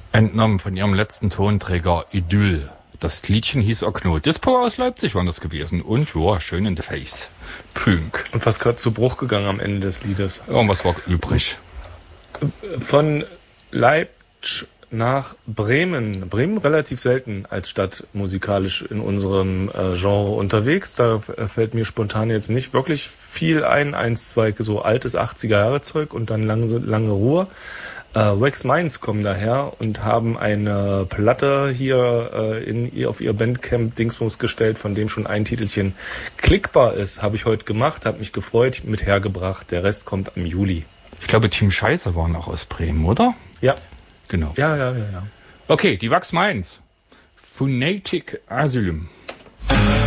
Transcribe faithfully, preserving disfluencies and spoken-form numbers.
Entnommen von ihrem letzten Tonträger Idyll. Das Liedchen hieß Okno. Dispo aus Leipzig waren das gewesen. Und ja, schön in the face. Pünk. Und was gerade zu Bruch gegangen am Ende des Liedes? Irgendwas war übrig. Von Leipzig nach Bremen. Bremen relativ selten als Stadt musikalisch in unserem äh, Genre unterwegs. Da fällt mir spontan jetzt nicht wirklich viel ein. Eins, zwei so altes achtziger-Jahre-Zeug und dann lange, lange Ruhe. Äh, Wax Minds kommen daher und haben eine Platte hier äh, in ihr auf ihr Bandcamp Dingsbums gestellt, von dem schon ein Titelchen klickbar ist. Habe ich heute gemacht, habe mich gefreut, mit hergebracht. Der Rest kommt im Juli. Ich glaube, Team Scheiße waren auch aus Bremen, oder? Ja. Genau. Ja, ja, ja, ja. Okay, die Wax Minds. Phonetic Asylum.